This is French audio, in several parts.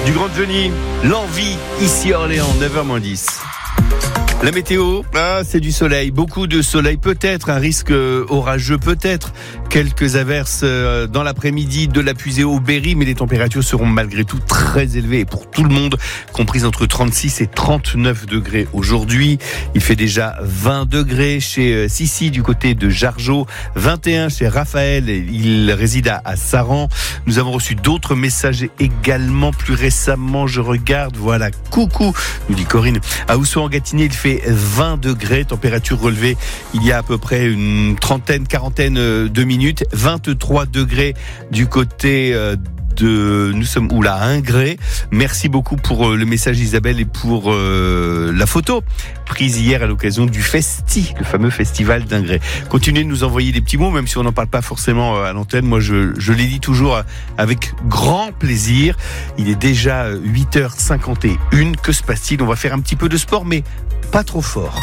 du Grand Johnny, l'envie, ici à Orléans, 9h-10. La météo, c'est du soleil, beaucoup de soleil, peut-être un risque orageux, peut-être quelques averses dans l'après-midi, de la puisée au Berry, mais les températures seront malgré tout très élevées pour tout le monde, comprises entre 36 et 39 degrés aujourd'hui. Il fait déjà 20 degrés chez Sissi du côté de Jargeau, 21 chez Raphaël, il réside à Saran. Nous avons reçu d'autres messages également plus récemment, je regarde, voilà, coucou, nous dit Corinne, à Oussois-en-Gâtinais, il fait 20 degrés, température relevée il y a à peu près une quarantaine de minutes, 23 degrés du côté nous sommes à Ingré. Merci beaucoup pour le message Isabelle et pour la photo prise hier à l'occasion du Festi, le fameux festival d'Ingré. Continuez de nous envoyer des petits mots, même si on n'en parle pas forcément à l'antenne. Moi, je les dis toujours avec grand plaisir. Il est déjà 8h51. Que se passe-t-il ? On va faire un petit peu de sport, mais pas trop fort.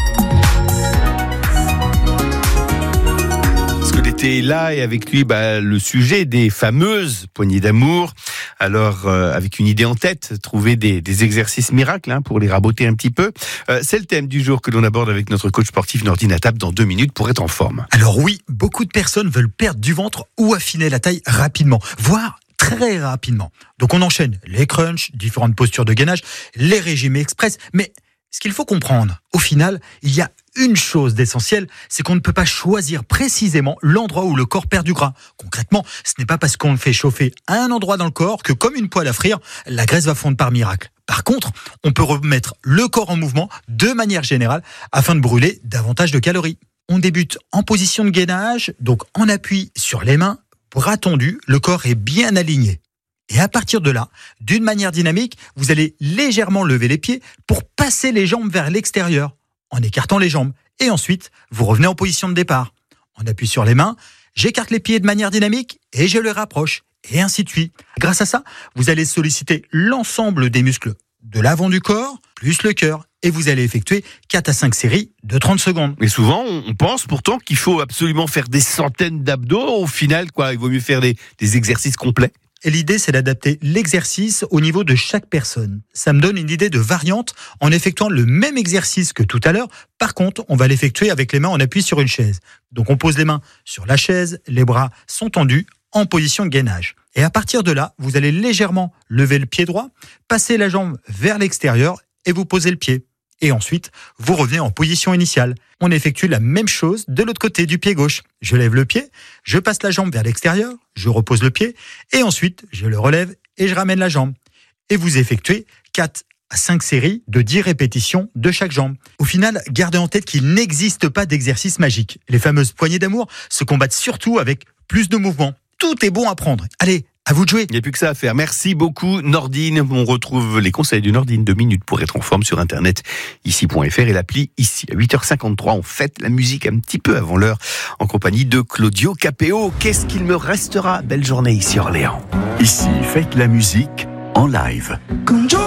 L'été est là et avec lui le sujet des fameuses poignées d'amour. Alors avec une idée en tête, trouver des exercices miracles pour les raboter un petit peu. C'est le thème du jour que l'on aborde avec notre coach sportif Nordine Attab dans 2 minutes pour être en forme. Alors oui, beaucoup de personnes veulent perdre du ventre ou affiner la taille rapidement, voire très rapidement. Donc on enchaîne les crunchs, différentes postures de gainage, les régimes express, mais ce qu'il faut comprendre, au final, il y a une chose d'essentielle, c'est qu'on ne peut pas choisir précisément l'endroit où le corps perd du gras. Concrètement, ce n'est pas parce qu'on le fait chauffer à un endroit dans le corps que, comme une poêle à frire, la graisse va fondre par miracle. Par contre, on peut remettre le corps en mouvement de manière générale afin de brûler davantage de calories. On débute en position de gainage, donc en appui sur les mains, bras tendus, le corps est bien aligné. Et à partir de là, d'une manière dynamique, vous allez légèrement lever les pieds pour passer les jambes vers l'extérieur, en écartant les jambes. Et ensuite, vous revenez en position de départ. On appuie sur les mains, j'écarte les pieds de manière dynamique et je les rapproche. Et ainsi de suite. Grâce à ça, vous allez solliciter l'ensemble des muscles de l'avant du corps, plus le cœur. Et vous allez effectuer 4 à 5 séries de 30 secondes. Mais souvent, on pense pourtant qu'il faut absolument faire des centaines d'abdos. Au final, il vaut mieux faire des exercices complets. Et l'idée, c'est d'adapter l'exercice au niveau de chaque personne. Ça me donne une idée de variante en effectuant le même exercice que tout à l'heure. Par contre, on va l'effectuer avec les mains en appui sur une chaise. Donc on pose les mains sur la chaise, les bras sont tendus en position de gainage. Et à partir de là, vous allez légèrement lever le pied droit, passer la jambe vers l'extérieur et vous posez le pied. Et ensuite, vous revenez en position initiale. On effectue la même chose de l'autre côté du pied gauche. Je lève le pied, je passe la jambe vers l'extérieur, je repose le pied, et ensuite, je le relève et je ramène la jambe. Et vous effectuez 4 à 5 séries de 10 répétitions de chaque jambe. Au final, gardez en tête qu'il n'existe pas d'exercice magique. Les fameuses poignées d'amour se combattent surtout avec plus de mouvements. Tout est bon à prendre. Allez, à vous de jouer. Il n'y a plus que ça à faire. Merci beaucoup Nordine. On retrouve les conseils de Nordine 2 minutes pour être en forme sur internet ici.fr et l'appli ici. À 8h53, on fête la musique un petit peu avant l'heure en compagnie de Claudio Capéo. Qu'est-ce qu'il me restera ? Belle journée ici Orléans. Ici, faites la musique en live.